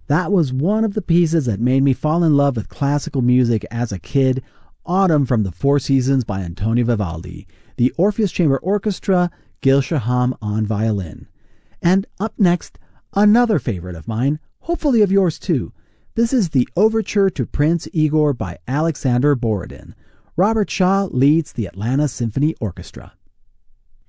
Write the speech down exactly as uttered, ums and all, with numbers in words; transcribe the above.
That was one of the pieces that made me fall in love with classical music as a kid, Autumn from the Four Seasons by Antonio Vivaldi, the Orpheus Chamber Orchestra, Gil Shaham on violin. And up next, another favorite of mine, hopefully of yours too. This is the Overture to Prince Igor by Alexander Borodin. Robert Shaw leads the Atlanta Symphony Orchestra.